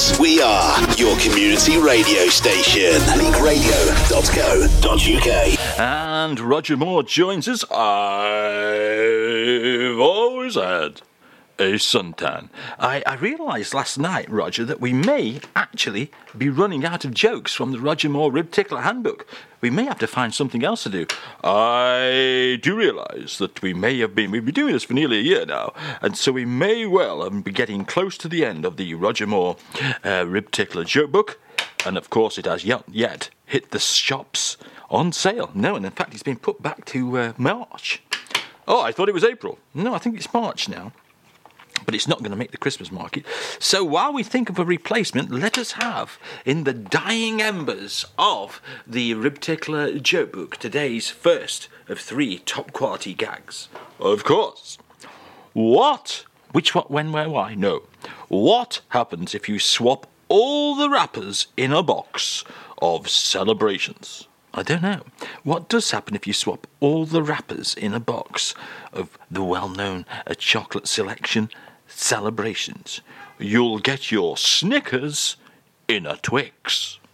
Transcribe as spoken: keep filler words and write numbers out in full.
Leeds. We are your community radio station. league radio dot co dot uk. And Roger Moore joins us. I've always had a suntan. I, I realised last night, Roger, that we may actually be running out of jokes from the Roger Moore Rib Tickler Handbook. We may have to find something else to do. I do realise that we may have been, we've been doing this for nearly a year now, and so we may well be getting close to the end of the Roger Moore uh, Rib Tickler joke book, and of course it has yet, yet hit the shops on sale. No, and in fact it's been put back to uh, March. Oh, I thought it was April. No, I think it's March now. But it's not going to make the Christmas market. So while we think of a replacement, let us have, in the dying embers of the Rib Tickler joke book, today's first of three top quality gags. Of course. What? Which, what, when, where, why? No. What happens if you swap all the wrappers in a box of celebrations? I don't know. What does happen if you swap all the wrappers in a box of the well-known uh, chocolate selection celebrations? You'll get your Snickers in a Twix.